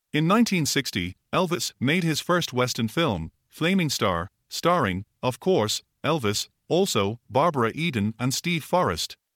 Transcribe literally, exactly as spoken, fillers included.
In nineteen sixty, Elvis made his first Western film, Flaming Star, starring, of course, Elvis, also Barbara Eden and Steve Forrest.